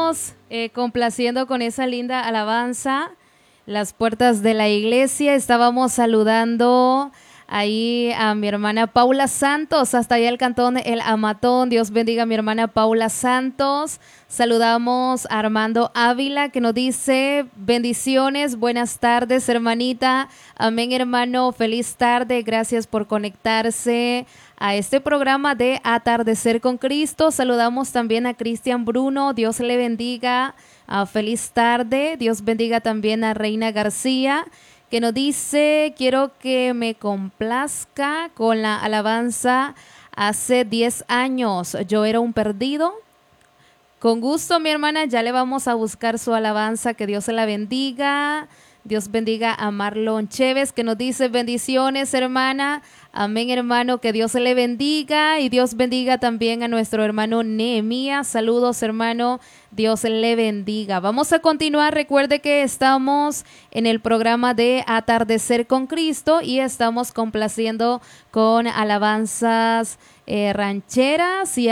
estábamos complaciendo con esa linda alabanza, las puertas de la iglesia. Estábamos saludando ahí a mi hermana Paula Santos, hasta allá el cantón El Amatón. Dios bendiga a mi hermana Paula Santos. Saludamos a Armando Ávila, que nos dice: bendiciones, buenas tardes, hermanita. Amén, hermano, feliz tarde. Gracias por conectarse a este programa de Atardecer con Cristo. Saludamos también a Cristian Bruno. Dios le bendiga. Feliz tarde. Dios bendiga también a Reina García, que nos dice: quiero que me complazca con la alabanza Hace 10 años yo era un perdido. Con gusto, mi hermana, ya le vamos a buscar su alabanza. Que Dios se la bendiga. Dios bendiga a Marlon Chévez, que nos dice: bendiciones, hermana. Amén, hermano, que Dios se le bendiga. Y Dios bendiga también a nuestro hermano Nehemías. Saludos, hermano. Dios le bendiga. Vamos a continuar. Recuerde que estamos en el programa de Atardecer con Cristo y estamos complaciendo con alabanzas rancheras y